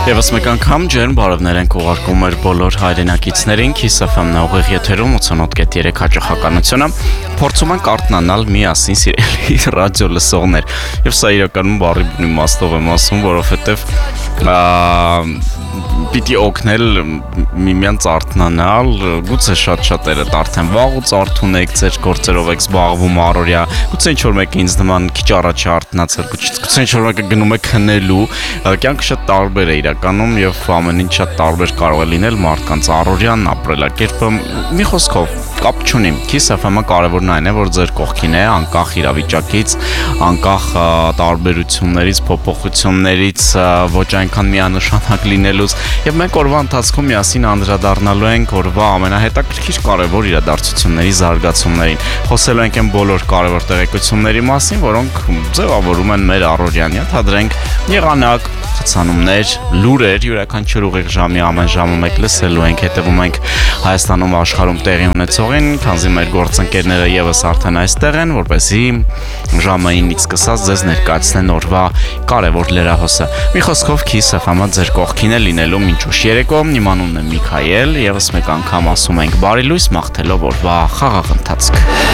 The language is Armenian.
Եվս մեկ անգամ ջերմ բարևներ ենք ուղարկում մեր բոլոր հայրենակիցներին Kiss FM-ն ուղիղ եթերում 88.3 հաճախականությունը փորձում ենք արթնանալ միասին սիրելի ռադիո լսողներ եւ սա իրականում բարի իմաստով եմ ասում, որովհետեւ պիտի օգնել միմյանց արթնանալ, գուցե շատ-շատերը արդեն վաղուց արթուն եք, ձեր գործերով եք զբաղվում առօրյա, գուցե ինչ-որ մեկը ինձ նման քիչ առաջ արթնացել, գուցե ինչ-որ մեկը գնում է քնելու, կյանքը շատ տարբեր է իրականում եւ ամեն ինչ շատ տարբեր կարող է լինել մարդկանց առօրյան ապրելակերպը, մի խոսքով կապ չունի, Kiss FM-ը կարևորն այն է, որ ձեր կողքին է, անկախ իրավիճակից, անկախ տարբերություններից, փոփոխություններից, ոչ այնքան միանշանակ լինելուց եւ մենք օրվա ընթացքում միասին անդրադառնալու ենք օրվա ամենահետաքրքիր կարևոր իրադարձությունների զարգացումներին։ Խոսելու ենք այն բոլոր կարևոր տեղեկությունների մասին, որոնք ձևավորում են մեր առօրյան, ենթադրենք եղանակ, խցանումներ, լուրեր, յուրաքանչյուր ուղիղ ժամի ամեն ժամը մեկ լսելու ենք, հետևում ենք Հայաստանում աշխարհում տեղի ունեցողին, քանզի մեր գործընկերները եւս արդեն այստեղ են, որպեսզի ժամը 9-ից սկսած ձեզ ներկայացնեն օրվա կարևոր լրահոսը։ Մի խոսքով Kiss FM-ը ձեր կողքին է լինելու մինչ ուշ երեկո, իմ անունն է Միքայել, եւս մեկ անգամ ասում ենք բարի լույս, մաղթելով օրվա խաղաղ ընթացք։